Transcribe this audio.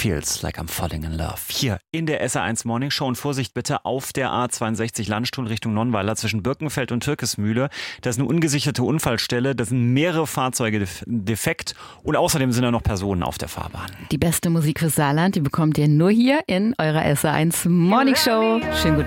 Feels like I'm falling in love. Hier in der SR1 Morning Show und Vorsicht bitte auf der A62 Landstuhl Richtung Nonnweiler zwischen Birkenfeld und Türkesmühle. Das ist eine ungesicherte Unfallstelle, da sind mehrere Fahrzeuge defekt und außerdem sind da noch Personen auf der Fahrbahn. Die beste Musik für Saarland, die bekommt ihr nur hier in eurer SR1 Morning Show. Schönen guten